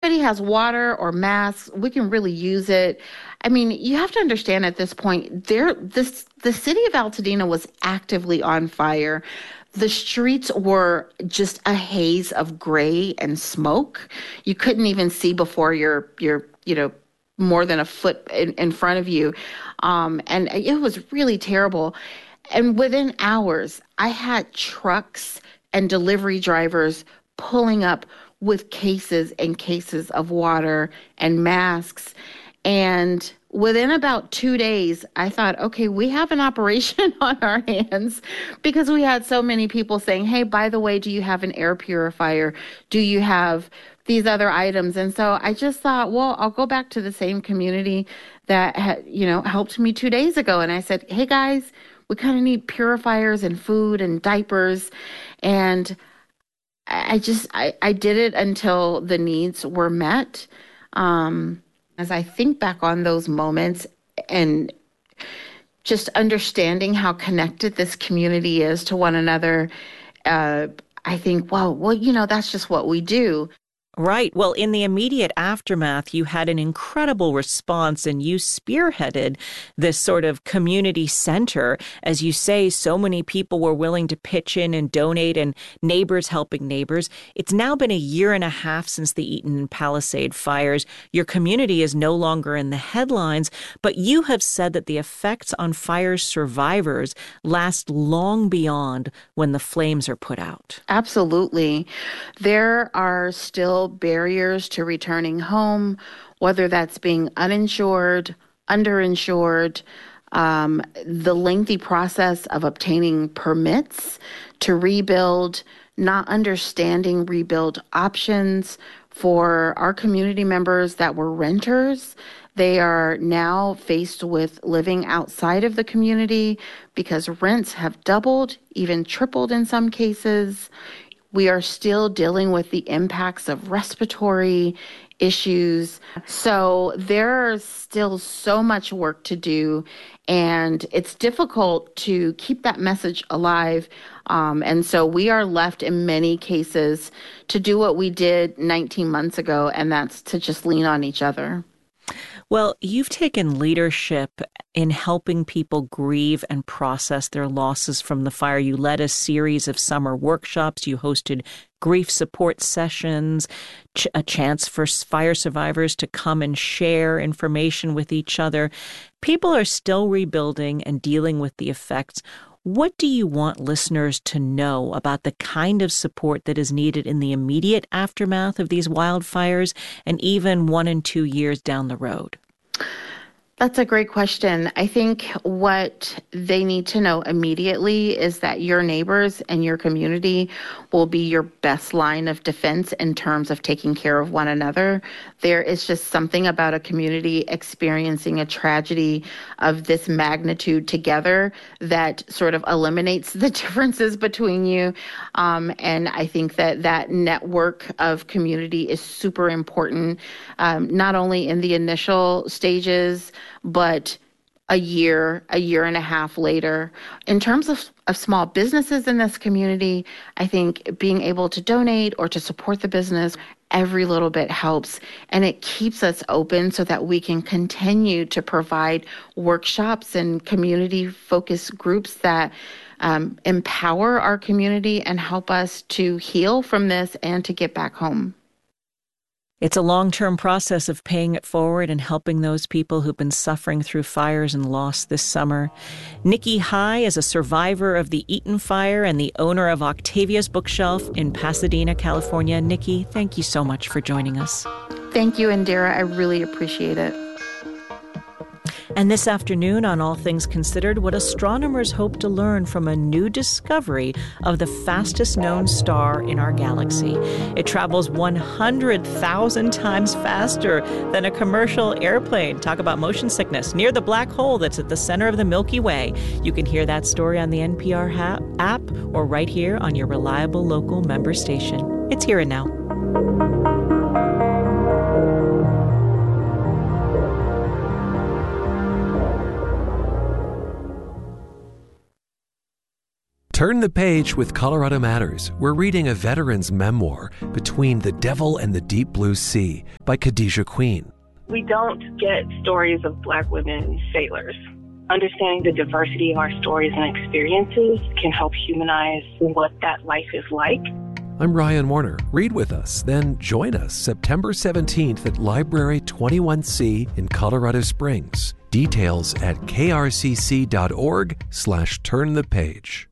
Everybody has water or masks. We can really use it. I mean, you have to understand at this point, the city of Altadena was actively on fire. The streets were just a haze of gray and smoke. You couldn't even see before your more than a foot in front of you. And it was really terrible. And within hours, I had trucks and delivery drivers pulling up with cases and cases of water and masks. And within about 2 days, I thought, okay, we have an operation on our hands because we had so many people saying, hey, by the way, do you have an air purifier? Do you have these other items? And so I just thought, well, I'll go back to the same community that had, helped me 2 days ago. And I said, hey, guys, we kind of need purifiers and food and diapers. And I did it until the needs were met. As I think back on those moments and just understanding how connected this community is to one another, I think, well, that's just what we do. Right. Well, in the immediate aftermath, you had an incredible response and you spearheaded this sort of community center. As you say, so many people were willing to pitch in and donate and neighbors helping neighbors. It's now been a year and a half since the Eaton and Palisade fires. Your community is no longer in the headlines, but you have said that the effects on fire survivors last long beyond when the flames are put out. Absolutely. There are still barriers to returning home, whether that's being uninsured, underinsured, the lengthy process of obtaining permits to rebuild, not understanding rebuild options for our community members that were renters. They are now faced with living outside of the community because rents have doubled, even tripled in some cases. We are still dealing with the impacts of respiratory issues. So there's still so much work to do, and it's difficult to keep that message alive. And so we are left in many cases to do what we did 19 months ago, and that's to just lean on each other. Well, you've taken leadership in helping people grieve and process their losses from the fire. You led a series of summer workshops. You hosted grief support sessions, a chance for fire survivors to come and share information with each other. People are still rebuilding and dealing with the effects. What do you want listeners to know about the kind of support that is needed in the immediate aftermath of these wildfires and even 1 and 2 years down the road? That's a great question. I think what they need to know immediately is that your neighbors and your community will be your best line of defense in terms of taking care of one another. There is just something about a community experiencing a tragedy of this magnitude together that sort of eliminates the differences between you. And I think that network of community is super important, not only in the initial stages, but a year and a half later. In terms of small businesses in this community, I think being able to donate or to support the business, every little bit helps. And it keeps us open so that we can continue to provide workshops and community-focused groups that empower our community and help us to heal from this and to get back home. It's a long-term process of paying it forward and helping those people who've been suffering through fires and loss this summer. Nikki High is a survivor of the Eaton fire and the owner of Octavia's Bookshelf in Pasadena, California. Nikki, thank you so much for joining us. Thank you, Indira. I really appreciate it. And this afternoon on All Things Considered, what astronomers hope to learn from a new discovery of the fastest known star in our galaxy. It travels 100,000 times faster than a commercial airplane. Talk about motion sickness. Near the black hole that's at the center of the Milky Way. You can hear that story on the NPR app or right here on your reliable local member station. It's Here and Now. Turn the page with Colorado Matters. We're reading a veteran's memoir, Between the Devil and the Deep Blue Sea by Khadijah Queen. We don't get stories of Black women sailors. Understanding the diversity of our stories and experiences can help humanize what that life is like. I'm Ryan Warner. Read with us, then join us September 17th at Library 21C in Colorado Springs. Details at krcc.org/turnthepage.